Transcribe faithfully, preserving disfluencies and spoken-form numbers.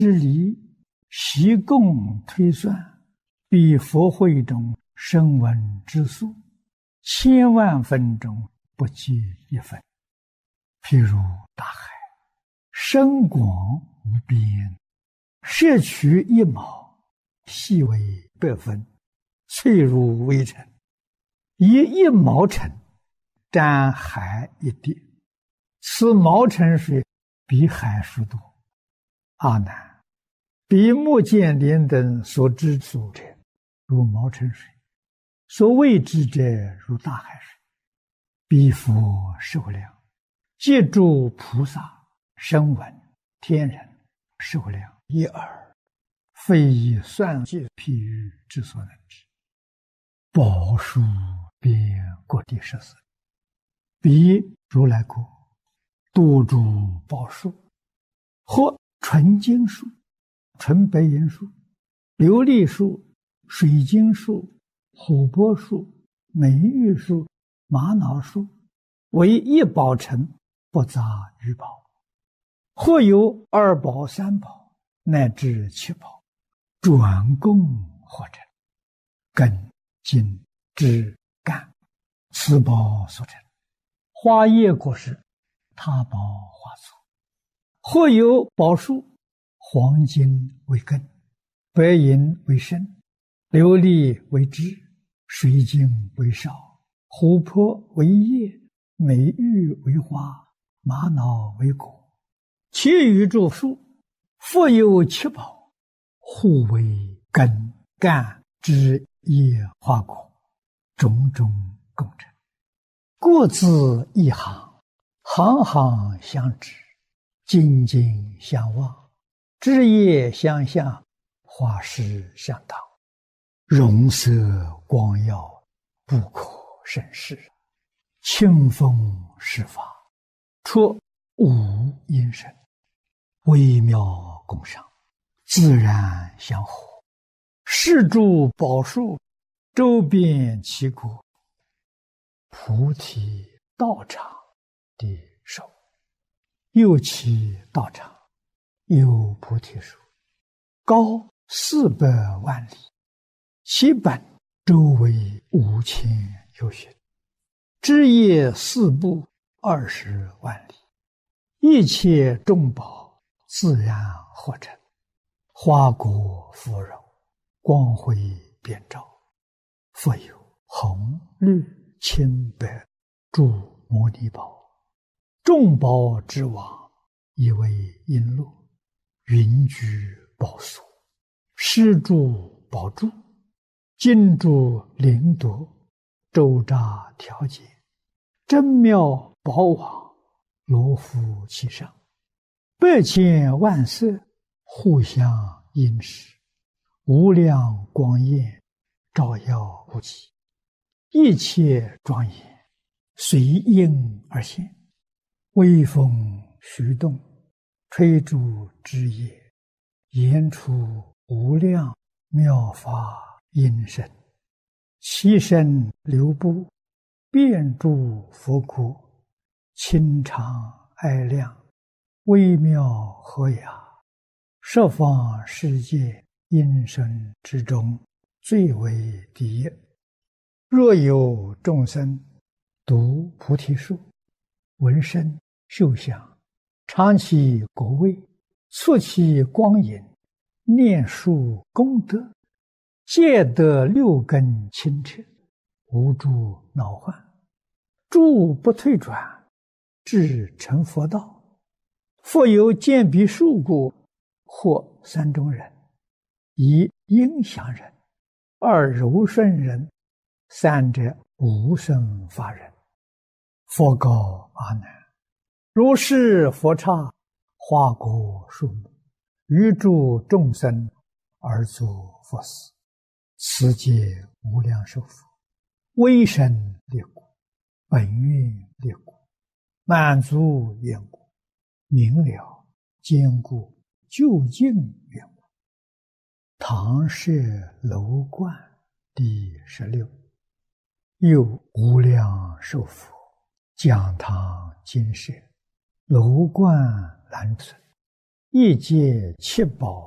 之理，习共推算，比佛会中声闻之数，千万分中不计一分。譬如大海，深广无边，摄取一毛，细为百分，脆如微尘，以一毛尘沾海一滴，此毛尘水比海数多。阿难，比目犍连等所知所者，如毛尘水；所谓之者，如大海水。彼佛受量，借诸菩萨、声闻、天人受量一耳，非以算计譬喻之所能知。宝树遍各地十四，彼如来国，多诸宝树，或纯金树、纯白银树、琉璃树、水晶树、琥珀树、美玉树、玛瑙树，为一宝城，不杂于宝。或有二宝、三宝，乃至七宝，转供或成，根、茎、枝、干，此宝所成。花叶果实，他宝花簇。或有宝树，黄金为根，白银为身，琉璃为枝，水晶为少，琥珀为叶，美玉为花，玛瑙为果。其余诸树，复有七宝，互为根、干、枝、叶、花果，种种共成，各自一行，行行相知，茎茎相望，枝叶相向，花实相当，容色光耀，不可胜视。清风施法，出无因声，微妙共赏，自然相合。是诸宝树，周遍其国，菩提道场的手，又其道场有菩提树，高四百万里，其本周围五千由旬，枝叶四部二十万里，一切众宝自然合成，花果芙蓉，光辉遍照，复有红、绿、青、白诸摩尼宝，众宝之王，以为璎珞，云居宝所，施诸宝柱，金珠灵夺，周匝调节，真妙宝网，罗敷其上，百千万色，互相映饰，无量光焰，照耀不极，一切庄严，随应而现，微风徐动，吹诸枝叶，言出无量妙法音声，其身流布，遍诸佛国，清常爱亮，微妙和雅，十方世界音声之中，最为第一。若有众生读菩提树，闻声嗅香，尝其果味，触其光影，念树功德，皆得六根清澈，无诸恼患，诸不退转，至成佛道。复有见彼树故，或三种人：一应祥人，二柔顺人，三者无生法人。佛告阿难：如是佛刹，花果树木，于诸众生而作佛事，此皆无量寿佛，威神力故，本愿力故，满足缘故，明了坚固究竟缘故。唐舍楼观第十六。又无量寿佛，讲堂金舍，楼观难存， 一劫七宝